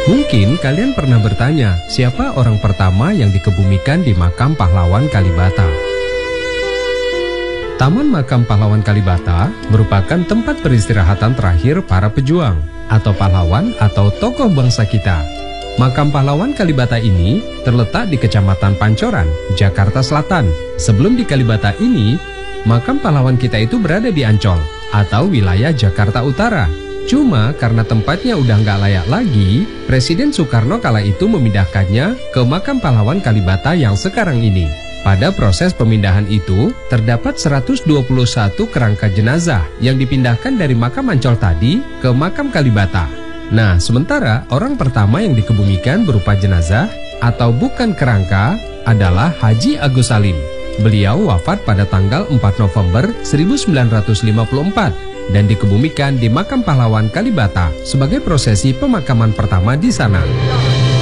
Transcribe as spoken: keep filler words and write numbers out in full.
Mungkin kalian pernah bertanya, siapa orang pertama yang dikebumikan di makam pahlawan Kalibata? Taman Makam Pahlawan Kalibata merupakan tempat peristirahatan terakhir para pejuang, atau pahlawan atau tokoh bangsa kita. Makam pahlawan Kalibata ini terletak di Kecamatan Pancoran, Jakarta Selatan. Sebelum di Kalibata ini, makam pahlawan kita itu berada di Ancol, atau wilayah Jakarta Utara. Cuma karena tempatnya udah nggak layak lagi, Presiden Soekarno kala itu memindahkannya ke makam pahlawan Kalibata yang sekarang ini. Pada proses pemindahan itu, terdapat seratus dua puluh satu kerangka jenazah yang dipindahkan dari makam Ancol tadi ke makam Kalibata. Nah, sementara orang pertama yang dikebumikan berupa jenazah atau bukan kerangka adalah Haji Agus Salim. Beliau wafat pada tanggal empat November seribu sembilan ratus lima puluh empat dan dikebumikan di makam pahlawan Kalibata sebagai prosesi pemakaman pertama di sana.